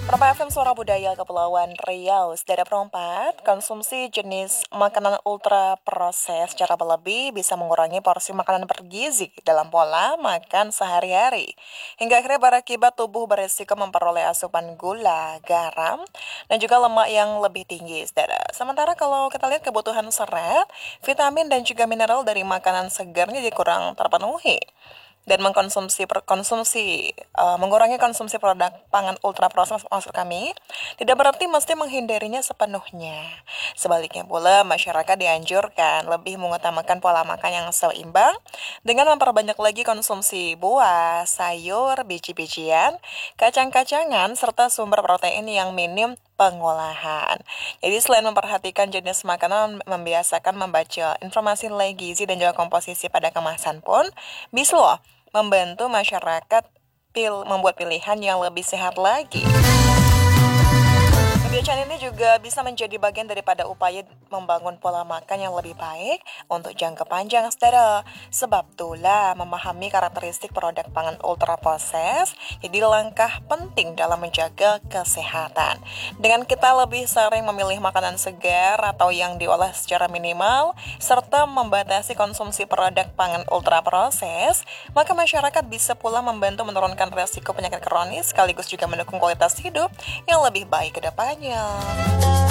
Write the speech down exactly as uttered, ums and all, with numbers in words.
Perempat F M Suara Budaya Kepulauan Riau. Saudara perempat, konsumsi jenis makanan ultra proses secara berlebih bisa mengurangi porsi makanan bergizi dalam pola makan sehari-hari. Hingga akhirnya berakibat tubuh beresiko memperoleh asupan gula, garam, dan juga lemak yang lebih tinggi, saudara. Sementara kalau kita lihat kebutuhan serat, vitamin dan juga mineral dari makanan segarnya jadi kurang terpenuhi. Dan mengkonsumsi per- konsumsi uh, mengurangi konsumsi produk pangan ultra proses maksud kami tidak berarti mesti menghindarinya sepenuhnya. Sebaliknya pula masyarakat dianjurkan lebih mengutamakan pola makan yang seimbang dengan memperbanyak lagi konsumsi buah, sayur, biji-bijian, kacang-kacangan serta sumber protein yang minim pengolahan. Jadi selain memperhatikan jenis makanan, membiasakan membaca informasi nilai gizi dan juga komposisi pada kemasan pun bisa loh membantu masyarakat pil membuat pilihan yang lebih sehat lagi. Kebiasaan ini juga bisa menjadi bagian daripada upaya membangun pola makan yang lebih baik untuk jangka panjang, saudara. Sebab itulah memahami karakteristik produk pangan ultra proses jadi langkah penting dalam menjaga kesehatan. Dengan kita lebih sering memilih makanan segar atau yang diolah secara minimal, serta membatasi konsumsi produk pangan ultra proses, maka masyarakat bisa pula membantu menurunkan resiko penyakit kronis sekaligus juga mendukung kualitas hidup yang lebih baik ke depannya.